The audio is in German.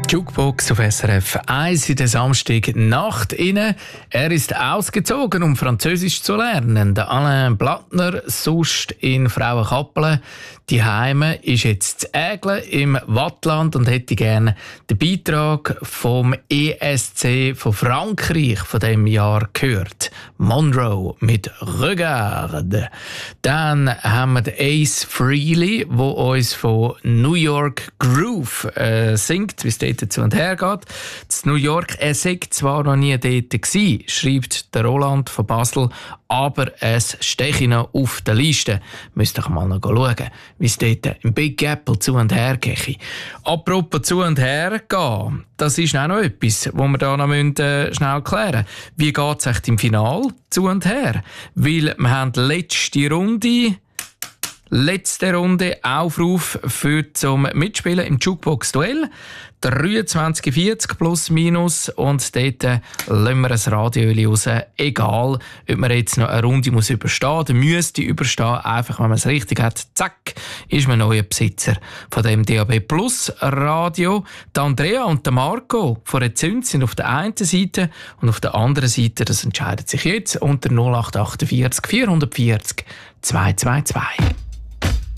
Jukebox auf SRF 1 in der Samstagnacht inne. Er ist ausgezogen, um Französisch zu lernen. Der Alain Blattner, sonst in Frauenkappelen. Die Heime ist jetzt zu Ägle im Wattland und hätte gerne den Beitrag vom ESC von Frankreich von dem Jahr gehört. Monroe mit Regarde. Dann haben wir den Ace Frehley, der uns von New York Groove singt, wie es dort zu und her geht. Das New York, er sei zwar noch nie dort gewesen, schreibt der Roland von Basel, aber es stehe noch auf der Liste. Müsst ihr mal noch schauen, wie es dort im Big Apple zu und her gehe. Apropos zu und her gehen, das ist auch noch etwas, was wir da noch schnell klären müssen. Wie geht es echt im Finale zu und her? Weil wir haben letzte Runde Aufruf zum Mitspielen im Jukebox-Duell. 23,40 plus minus und dort lassen wir ein Radioöli raus. Egal, ob man jetzt noch eine Runde überstehen muss, müsste überstehen. Einfach, wenn man es richtig hat, zack, ist man neuer Besitzer von dem DAB Plus Radio. Die Andrea und der Marco von der Zünd sind auf der einen Seite und auf der anderen Seite, das entscheidet sich jetzt unter 0848 440 222.